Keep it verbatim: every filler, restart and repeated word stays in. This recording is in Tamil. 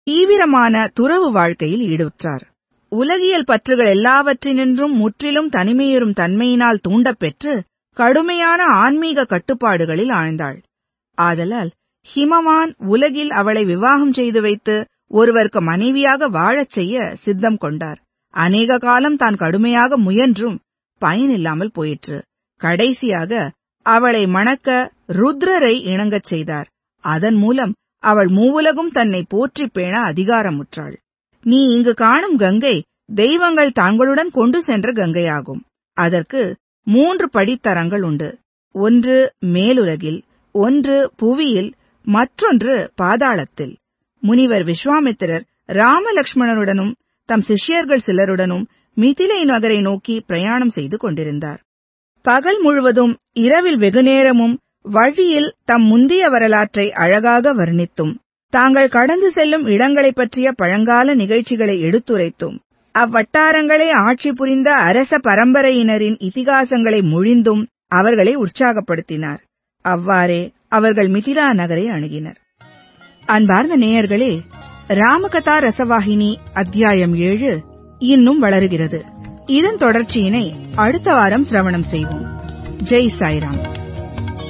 தீவிரமான துறவு வாழ்க்கையில் ஈடுற்றார். உலகியல் பற்றுகள் எல்லாவற்றினின்றும் முற்றிலும் தனிமையுறும் தன்மையினால் தூண்டப்பெற்று கடுமையான ஆன்மீக கட்டுப்பாடுகளில் ஆழ்ந்தாள். ஆதலால் ஹிமவான் உலகில் அவளை விவாகம் செய்து வைத்து ஒருவருக்கு மனைவியாக வாழச் செய்ய சித்தம் கொண்டார். அநேக காலம் தான் கடுமையாக முயன்றும் பயனில்லாமல் போயிற்று. கடைசியாக அவளை மணக்க ருத்ரரை இணங்கச் செய்தார். அதன் மூலம் அவள் மூவுலகும் தன்னை போற்றிப் பேண அதிகாரமுற்றாள். நீ இங்கு காணும் கங்கை தெய்வங்கள் தங்களுடன் கொண்டு சென்ற கங்கையாகும். அதற்கு மூன்று படித்தரங்கள் உண்டு. ஒன்று மேலுலகில், ஒன்று புவியில், மற்றொன்று பாதாளத்தில். முனிவர் விஸ்வாமித்திரர் ராமலக்ஷ்மணருடனும் தம் சிஷ்யர்கள் சிலருடனும் மிதிலை நகரை நோக்கி பிரயாணம் செய்து கொண்டிருந்தார். பகல் முழுவதும் இரவில் வெகுநேரமும் வழியில் தம் முந்திய வரலாற்றை அழகாக வர்ணித்தும் தாங்கள் கடந்து செல்லும் இடங்களைப் பற்றிய பழங்கால நிகழ்ச்சிகளை எடுத்துரைத்தும் அவ்வட்டாரங்களே ஆட்சி புரிந்த அரச பரம்பரையினரின் இதிகாசங்களை மொழிந்தும் அவர்களை உற்சாகப்படுத்தினார். அவ்வாறே அவர்கள் மிதிலா நகரை அணுகினர். அன்பார்ந்த நேயர்களே, ராமகதா ரசவாகினி அத்தியாயம் ஏழு இன்னும் வளருகிறது. இதன் தொடர்ச்சியினை அடுத்த வாரம் சிரவணம் செய்வோம். ஜெய் சாய்ராம்.